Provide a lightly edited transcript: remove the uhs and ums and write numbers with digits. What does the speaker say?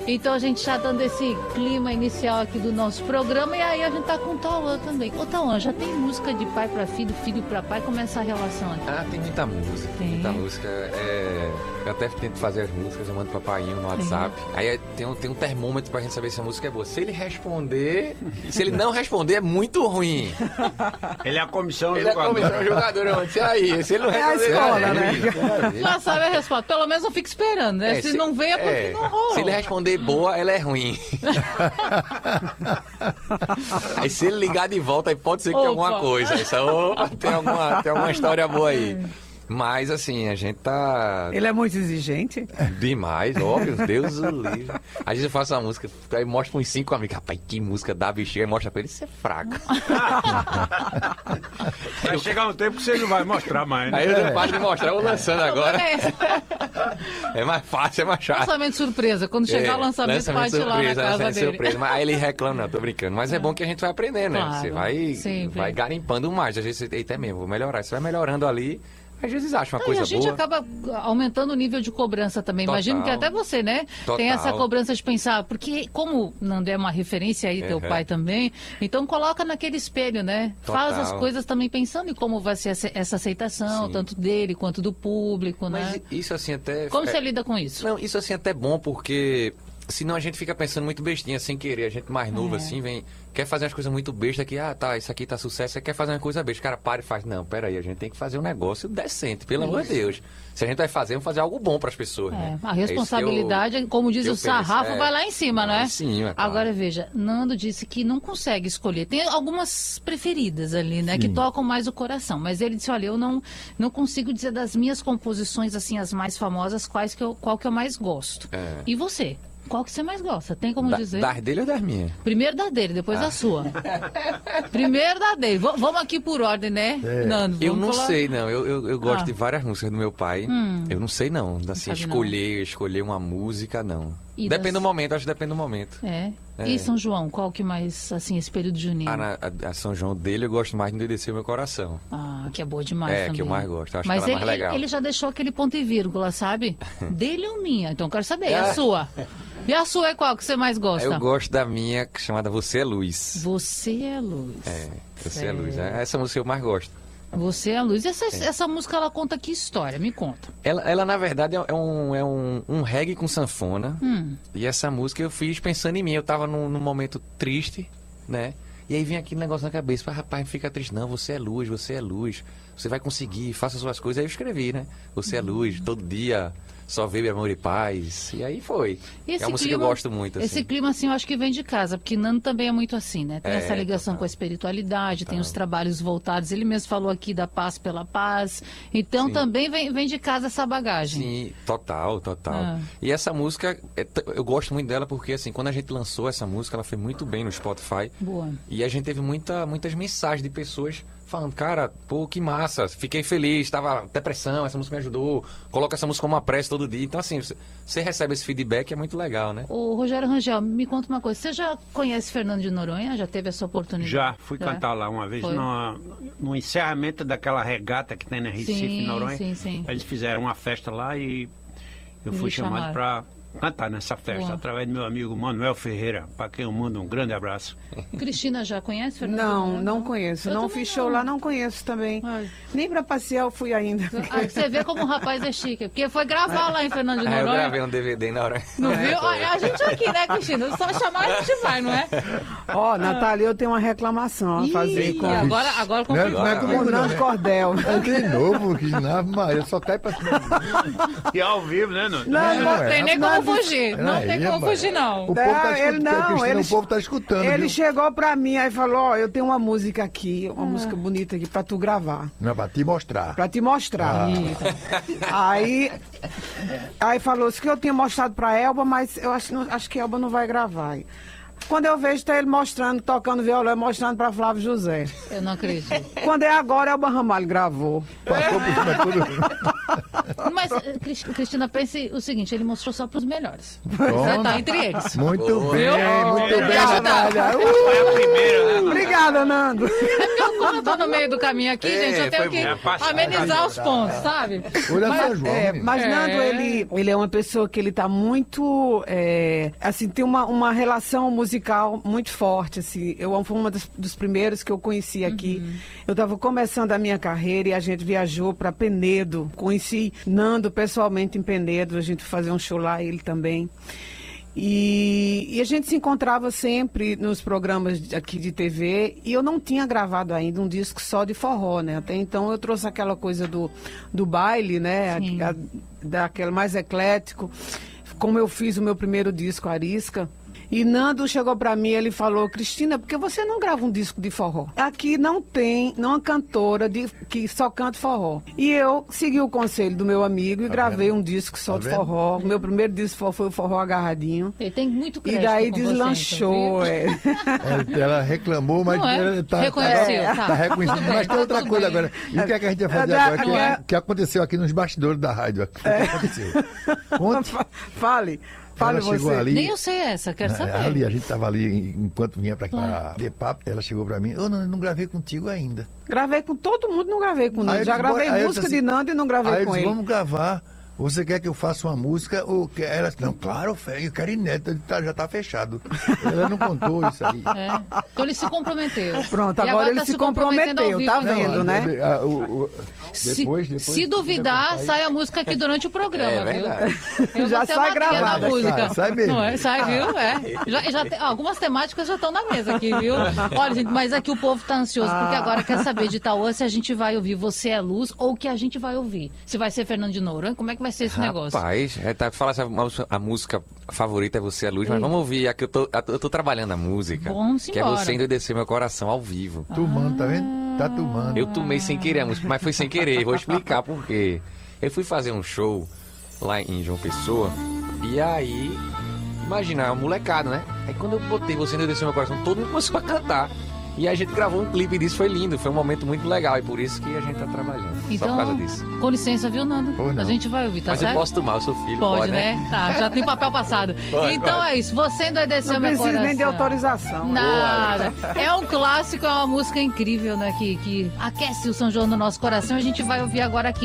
Então a gente já dando esse clima inicial aqui do nosso programa, e aí a gente tá com o Tauan também. Ô Tauan, já tem música de pai pra filho, filho pra pai, como é essa relação aqui? Ah, tem muita música, muita música. Eu até tento fazer as músicas, eu mando pro painho no WhatsApp. Aí tem um termômetro pra gente saber se a música é boa. Se ele responder, se ele não responder, é muito ruim. Ele é a comissão Ele jogador. é a comissão jogador, se aí, se ele não responder... É a escola, né? Já sabe a resposta, pelo menos eu fico esperando, né? Se não vem é porque não rola. Se ele responder boa, ela é ruim. Aí se ele ligar de volta, aí pode ser que tenha alguma coisa. Tem alguma história boa aí. Mas assim, a gente tá... Ele é muito exigente? Demais, óbvio, Deus o livre. Às vezes eu faço uma música, aí mostro para uns 5 amigos, rapaz, que música da bexiga, aí mostra pra ele, isso é fraco. Vai chegar um tempo que você não vai mostrar mais, né? Aí eu não passo de mostrar, eu vou lançando agora. É mais fácil, é mais chato. Lançamento surpresa, quando chegar o lançamento bate lá na casa dele. Surpresa. Mas aí ele reclama, não, tô brincando. Mas é bom que a gente vai aprendendo, né? Claro, Você vai garimpando mais. Às vezes, eita mesmo, vou melhorar. Você vai melhorando ali. Às vezes acha uma coisa boa. E a gente acaba aumentando o nível de cobrança também. Total. Imagino que até você, né? Total. Tem essa cobrança de pensar, porque como Nandé é uma referência aí, teu pai também, então coloca naquele espelho, né? Total. Faz as coisas também pensando em como vai ser essa aceitação, Sim. tanto dele quanto do público, Mas né? isso assim até... Como você lida com isso? Não, isso assim até bom, porque senão a gente fica pensando muito bestinha, sem querer. A gente mais novo assim, quer fazer umas coisas muito bestas que, isso aqui tá sucesso, você quer fazer uma coisa besta. O cara para e faz, não, peraí, a gente tem que fazer um negócio decente, pelo amor de Deus. Se a gente vai fazer, vamos fazer algo bom pras pessoas, né? A responsabilidade, como diz o sarrafo, vai lá em cima, né? Lá em cima, claro. Agora, veja, Nando disse que não consegue escolher. Tem algumas preferidas ali, né? Que tocam mais o coração. Mas ele disse, olha, eu não consigo dizer das minhas composições, assim, as mais famosas, qual que eu mais gosto. E você? Qual que você mais gosta? Tem como dizer? Das dele ou das minhas? Primeiro da dele, depois da sua. Primeiro da dele. Vamos aqui por ordem, né, Nando? Eu não sei, não. Eu gosto de várias músicas do meu pai. Eu não sei, não. Assim, escolher uma música, não. Depende do momento, acho que depende do momento. E São João, qual que mais, assim, esse período junino? A São João dele, eu gosto mais de Endurecer o Meu Coração. Que é boa demais também. Que eu mais gosto. Acho Mas que ela é mais legal. ele já deixou aquele ponto e vírgula, sabe? Dele ou minha? Então eu quero saber, e a sua? E a sua é qual que você mais gosta? Eu gosto da minha, chamada Você é Luz. Você é Luz. Você é Luz. Essa música eu mais gosto. Você é Luz. Essa música, ela conta que história? Me conta. Ela na verdade, é um reggae com sanfona. E essa música eu fiz pensando em mim. Eu tava num momento triste, né? E aí vinha aquele negócio na cabeça. Rapaz, não fica triste não. Você é luz, você é luz. Você vai conseguir, faça suas coisas. Aí eu escrevi, né? Você é luz, todo dia... Só veio amor e paz. E aí foi. É uma música que eu gosto muito. Assim. Esse clima, assim, eu acho que vem de casa, porque Nando também é muito assim, né? Tem essa ligação com a espiritualidade, tem os trabalhos voltados. Ele mesmo falou aqui da paz pela paz. Então também vem de casa essa bagagem. Sim, total. E essa música, eu gosto muito dela porque, assim, quando a gente lançou essa música, ela foi muito bem no Spotify. Boa. E a gente teve muitas mensagens de pessoas falando, cara, pô, que massa, fiquei feliz, tava depressão, essa música me ajudou, coloca essa música como uma prece todo dia. Então, assim, você recebe esse feedback, é muito legal, né? Ô, Rogério Rangel, me conta uma coisa, você já conhece Fernando de Noronha? Já teve essa oportunidade? Já, fui cantar lá uma vez no encerramento daquela regata que tem na Recife, Noronha. Sim. Eles fizeram uma festa lá e eu fui chamado para cantar nessa festa, através do meu amigo Manuel Ferreira, para quem eu mando um grande abraço. Cristina já conhece Fernando? Não conheço. Não fiz show lá, não conheço também. Nem para passear eu fui ainda. Você vê como o rapaz é chique, porque foi gravar lá em Fernando de Noronha. Eu gravei um DVD na hora. Não viu? A gente aqui, né, Cristina? Só chamar a gente vai, não é? Natália, eu tenho uma reclamação a fazer com... Agora com Não é comigo, o Nando Cordel. De novo, Cristina, Maria, só cai pra cima. E ao vivo, né, Nando? Não tem nem como fugir. Não tem como fugir, não. O povo tá escutando, Cristina, o povo tá escutando. Ele viu? chegou pra mim e falou, eu tenho uma música aqui, uma música bonita aqui pra tu gravar. Não, pra te mostrar. Pra te mostrar. Aí falou isso que eu tinha mostrado pra Elba, mas eu acho que Elba não vai gravar. Quando eu vejo, tá ele mostrando, tocando violão, mostrando pra Flávio José. Eu não acredito. Quando é agora, Elba Ramalho gravou. Passou por cima de tudo. Mas, Cristina, pense o seguinte, ele mostrou só para os melhores. Toma. Você tá entre eles. Muito Boa. bem, muito bem, Natália. Foi a primeira, né? Obrigada, Nando. Como eu tô no meio do caminho aqui, gente, eu tenho foi que bom. amenizar os pontos, sabe? Olha só, João. Mas Nando, ele é uma pessoa que ele tá muito, assim, tem uma relação musical muito forte, assim. Eu fui uma dos primeiros que eu conheci aqui. Eu estava começando a minha carreira e a gente viajou para Penedo. Conheci Nando pessoalmente em Penedo, a gente fazia um show lá, ele também. E a gente se encontrava sempre nos programas aqui de TV e eu não tinha gravado ainda um disco só de forró, né? Até então eu trouxe aquela coisa do baile, né? Daquele mais eclético, como eu fiz o meu primeiro disco, Arisca. E Nando chegou pra mim e ele falou: Cristina, por que você não grava um disco de forró? Aqui não tem uma cantora que só canta forró. E eu segui o conselho do meu amigo e gravei um disco só de forró. O meu primeiro disco foi o Forró Agarradinho. Ele tem muito crédito. E daí com deslanchou. você, então, Ela reclamou, mas Não é? ela Reconheceu, tá. tá reconhecendo. Tudo bem, Mas tem outra tudo coisa bem. agora. E o que é que a gente vai fazer agora? Que aconteceu aqui nos bastidores da rádio. O que aconteceu? Conte. Fale Ela você. chegou ali. Nem eu sei essa, quero saber. Ali, a gente estava ali, enquanto vinha para cá de papo, ela chegou para mim: eu não gravei contigo ainda. Gravei com todo mundo, não gravei com Nando. Aí Já eu disse, gravei aí eu música disse de Nando e não gravei Aí eu com disse: ele. vamos gravar. Você quer que eu faça uma música? Ou quer? Ela disse: não, claro, eu quero inédito, já tá fechado. Ela não contou isso aí. Então ele se comprometeu. Pronto, E agora ele tá se comprometendo ao comprometeu, vivo tá também. vendo, né? Se duvidar, sai a música aqui durante o programa, É viu? verdade. Eu Já vou ser a sai madrinha gravada. da música. Sai mesmo. Não é? Sai, viu? Algumas temáticas já estão na mesa aqui, viu? Olha, gente, mas aqui o povo tá ansioso, porque agora quer saber de Itaúa se a gente vai ouvir Você é Luz ou o que a gente vai ouvir. Se vai ser Fernando de Noronha, como é que vai ser esse negócio? Rapaz, falar a música favorita é Você é Luz, mas vamos ouvir a que eu tô trabalhando a música. Vamos que é embora. Você Endoidecer Meu Coração ao vivo. Tomando, tá vendo? Tá tomando. Eu tomei sem querer a música, mas foi sem querer. Vou explicar por quê. Eu fui fazer um show lá em João Pessoa e aí, imagina, uma molecada, né? Aí quando eu botei Você Endoidecer Meu Coração, todo mundo começou a cantar. E a gente gravou um clipe disso, foi lindo, foi um momento muito legal e por isso que a gente tá trabalhando. Só por causa disso. Com licença, viu, Nando? Ou não. A gente vai ouvir, tá Mas certo? eu posso tomar, eu sou filho. Pode, né? Tá, já tem papel passado. Então é isso, Você Endoideceu Não Meu precisa Coração. nem de autorização. Nada. É um clássico, é uma música incrível, né? Que aquece o São João no nosso coração. A gente vai ouvir agora aqui